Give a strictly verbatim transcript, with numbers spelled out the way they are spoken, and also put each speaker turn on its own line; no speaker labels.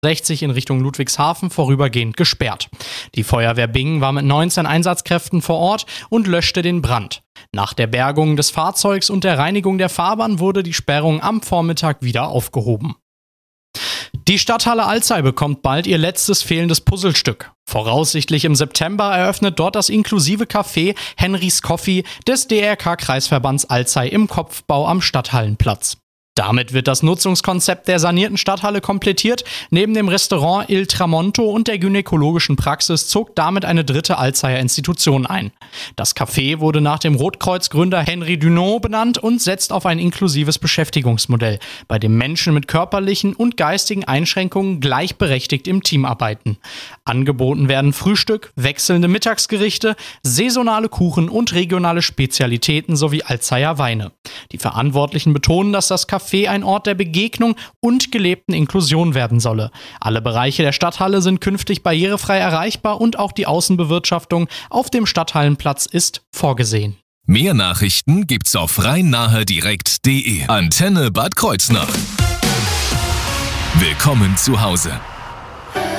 sechzig in Richtung Ludwigshafen vorübergehend gesperrt. Die Feuerwehr Bingen war mit neunzehn Einsatzkräften vor Ort und löschte den Brand. Nach der Bergung des Fahrzeugs und der Reinigung der Fahrbahn wurde die Sperrung am Vormittag wieder aufgehoben. Die Stadthalle Alzey bekommt bald ihr letztes fehlendes Puzzlestück. Voraussichtlich im September eröffnet dort das inklusive Café Henrys Coffee des D R K-Kreisverbands Alzey im Kopfbau am Stadthallenplatz. Damit wird das Nutzungskonzept der sanierten Stadthalle komplettiert. Neben dem Restaurant Il Tramonto und der gynäkologischen Praxis zog damit eine dritte Alzeyer Institution ein. Das Café wurde nach dem Rotkreuz-Gründer Henri Dunant benannt und setzt auf ein inklusives Beschäftigungsmodell, bei dem Menschen mit körperlichen und geistigen Einschränkungen gleichberechtigt im Team arbeiten. Angeboten werden Frühstück, wechselnde Mittagsgerichte, saisonale Kuchen und regionale Spezialitäten sowie Alzeyer Weine. Die Verantwortlichen betonen, dass das Café ein Ort der Begegnung und gelebten Inklusion werden solle. Alle Bereiche der Stadthalle sind künftig barrierefrei erreichbar und auch die Außenbewirtschaftung auf dem Stadthallenplatz ist vorgesehen.
Mehr Nachrichten gibt's auf rhein-nahe direkt punkt de. Antenne Bad Kreuznach. Willkommen zu Hause.